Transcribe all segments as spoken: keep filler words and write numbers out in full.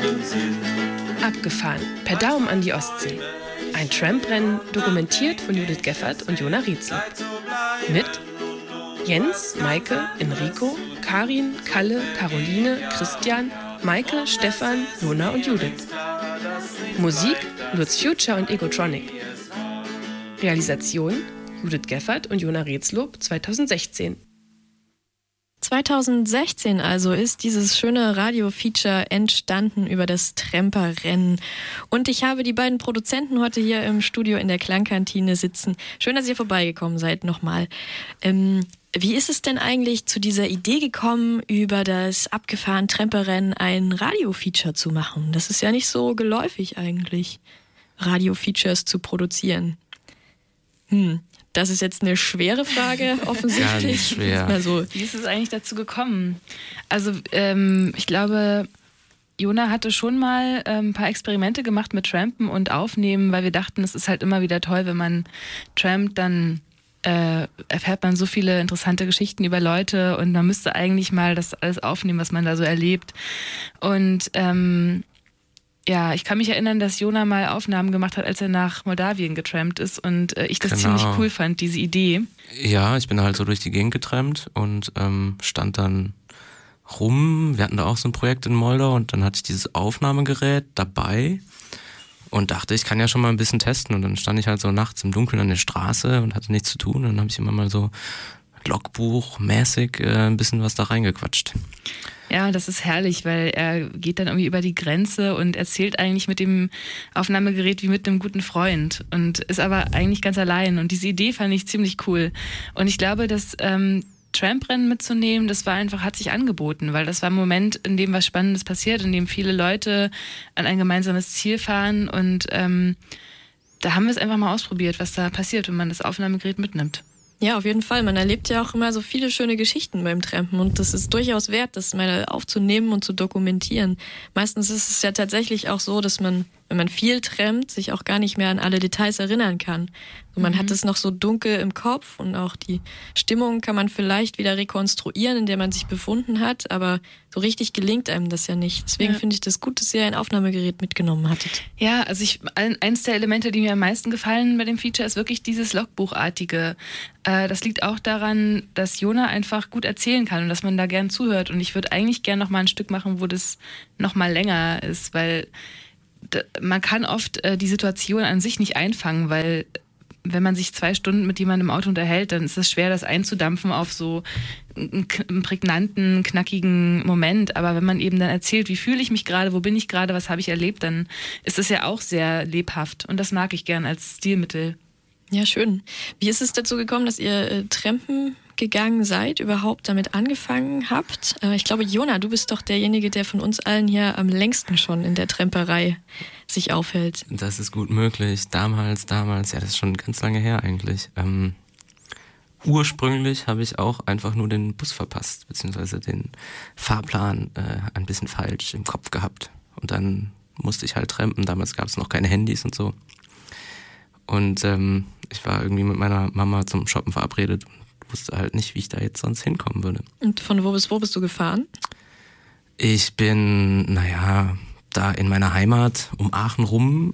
Abgefahren, per Daumen an die Ostsee. Ein Tramprennen, dokumentiert von Judith Geffert und Jona Riezler. Mit Jens, Maike, Enrico, Karin, Kalle, Caroline, Christian, Maike, Stefan, Jona und Judith. Musik Lutz Future und Egotronic. Realisation Judith Geffert und Jona Riezlob zweitausendsechzehn. zweitausendsechzehn also ist dieses schöne Radio-Feature entstanden über das Tremperrennen. Und ich habe die beiden Produzenten heute hier im Studio in der Klangkantine sitzen. Schön, dass ihr vorbeigekommen seid nochmal. Ähm, wie ist es denn eigentlich zu dieser Idee gekommen, über das abgefahren Tremperrennen ein Radio-Feature zu machen? Das ist ja nicht so geläufig eigentlich, Radio-Features zu produzieren. Hm. Das ist jetzt eine schwere Frage, offensichtlich. Ganz schwer. Also, wie ist es eigentlich dazu gekommen? Also ähm, ich glaube, Jona hatte schon mal ähm, ein paar Experimente gemacht mit Trampen und Aufnehmen, weil wir dachten, es ist halt immer wieder toll, wenn man trampt, dann äh, erfährt man so viele interessante Geschichten über Leute und man müsste eigentlich mal das alles aufnehmen, was man da so erlebt. Und ähm, ja, ich kann mich erinnern, dass Jona mal Aufnahmen gemacht hat, als er nach Moldawien getrampt ist und äh, ich das Genau. ziemlich cool fand, diese Idee. Ja, ich bin halt so durch die Gegend getrampt und ähm, stand dann rum. Wir hatten da auch so ein Projekt in Moldau und dann hatte ich dieses Aufnahmegerät dabei und dachte, ich kann ja schon mal ein bisschen testen. Und dann stand ich halt so nachts im Dunkeln an der Straße und hatte nichts zu tun. Und dann habe ich immer mal so Logbuchmäßig äh, ein bisschen was da reingequatscht. Ja, das ist herrlich, weil er geht dann irgendwie über die Grenze und erzählt eigentlich mit dem Aufnahmegerät wie mit einem guten Freund und ist aber eigentlich ganz allein. Und diese Idee fand ich ziemlich cool. Und ich glaube, dass ähm, Tramprennen mitzunehmen, das war einfach, hat sich angeboten, weil das war ein Moment, in dem was Spannendes passiert, in dem viele Leute an ein gemeinsames Ziel fahren und ähm, da haben wir es einfach mal ausprobiert, was da passiert, wenn man das Aufnahmegerät mitnimmt. Ja, auf jeden Fall. Man erlebt ja auch immer so viele schöne Geschichten beim Trampen und das ist durchaus wert, das mal aufzunehmen und zu dokumentieren. Meistens ist es ja tatsächlich auch so, dass man, wenn man viel trampt, sich auch gar nicht mehr an alle Details erinnern kann. Und man mhm. hat es noch so dunkel im Kopf und auch die Stimmung kann man vielleicht wieder rekonstruieren, in der man sich befunden hat, aber so richtig gelingt einem das ja nicht. Deswegen ja. finde ich das gut, dass ihr ein Aufnahmegerät mitgenommen hattet. Ja, also ich, eins der Elemente, die mir am meisten gefallen bei dem Feature, ist wirklich dieses Logbuchartige. Äh, das liegt auch daran, dass Jona einfach gut erzählen kann und dass man da gern zuhört. Und ich würde eigentlich gern noch mal ein Stück machen, wo das noch mal länger ist, weil d- man kann oft äh, die Situation an sich nicht einfangen, weil wenn man sich zwei Stunden mit jemandem im Auto unterhält, dann ist es schwer, das einzudampfen auf so einen, einen prägnanten, knackigen Moment. Aber wenn man eben dann erzählt, wie fühle ich mich gerade, wo bin ich gerade, was habe ich erlebt, dann ist das ja auch sehr lebhaft. Und das mag ich gern als Stilmittel. Ja, schön. Wie ist es dazu gekommen, dass ihr äh, Trampen gegangen seid, überhaupt damit angefangen habt? Äh, ich glaube, Jona, du bist doch derjenige, der von uns allen hier am längsten schon in der Tramperei sich aufhält. Das ist gut möglich. Damals, damals, ja, das ist schon ganz lange her eigentlich. Ähm, ursprünglich habe ich auch einfach nur den Bus verpasst, beziehungsweise den Fahrplan äh, ein bisschen falsch im Kopf gehabt. Und dann musste ich halt trampen. Damals gab es noch keine Handys und so. Und ähm, ich war irgendwie mit meiner Mama zum Shoppen verabredet und wusste halt nicht, wie ich da jetzt sonst hinkommen würde. Und von wo bis wo bist du gefahren? Ich bin, naja, da in meiner Heimat um Aachen rum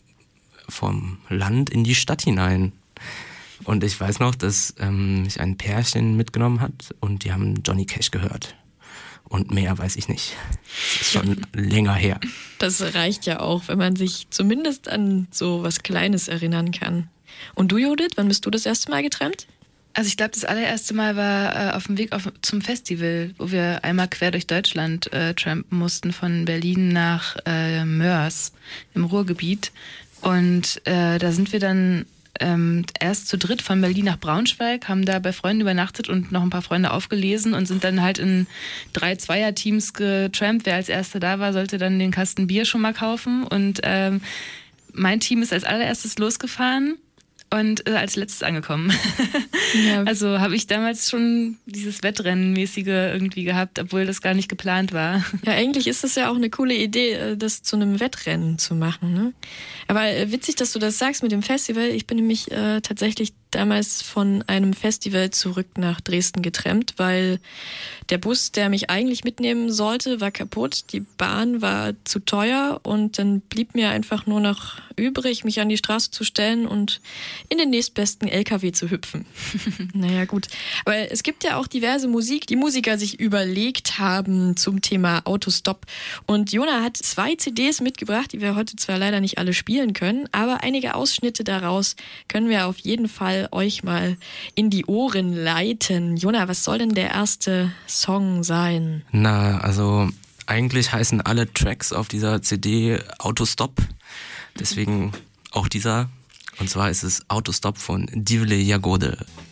vom Land in die Stadt hinein. Und ich weiß noch, dass ähm, mich ein Pärchen mitgenommen hat und die haben Johnny Cash gehört. Und mehr weiß ich nicht. Das ist schon länger her. Das reicht ja auch, wenn man sich zumindest an so was Kleines erinnern kann. Und du, Judith, wann bist du das erste Mal getrampt? Also ich glaube, das allererste Mal war äh, auf dem Weg auf, zum Festival, wo wir einmal quer durch Deutschland äh, trampen mussten, von Berlin nach äh, Moers im Ruhrgebiet. Und äh, da sind wir dann ähm, erst zu dritt von Berlin nach Braunschweig, haben da bei Freunden übernachtet und noch ein paar Freunde aufgelesen und sind dann halt in drei Zweierteams getrampt. Wer als Erster da war, sollte dann den Kasten Bier schon mal kaufen. Und ähm, mein Team ist als allererstes losgefahren und äh, als letztes angekommen. Ja. Also habe ich damals schon dieses Wettrennenmäßige irgendwie gehabt, obwohl das gar nicht geplant war. Ja, eigentlich ist das ja auch eine coole Idee, das zu einem Wettrennen zu machen, ne? Aber äh, witzig, dass du das sagst mit dem Festival. Ich bin nämlich äh, tatsächlich damals von einem Festival zurück nach Dresden getrampt, weil der Bus, der mich eigentlich mitnehmen sollte, war kaputt. Die Bahn war zu teuer und dann blieb mir einfach nur noch übrig, mich an die Straße zu stellen und in den nächstbesten L K W zu hüpfen. Naja, gut. Aber es gibt ja auch diverse Musik, die Musiker sich überlegt haben zum Thema Autostop. Und Jona hat zwei C Ds mitgebracht, die wir heute zwar leider nicht alle spielen können, aber einige Ausschnitte daraus können wir auf jeden Fall euch mal in die Ohren leiten. Jona, was soll denn der erste Song sein? Na, also eigentlich heißen alle Tracks auf dieser C D Autostop. Deswegen auch dieser. Und zwar ist es Autostop von Divle Jagode.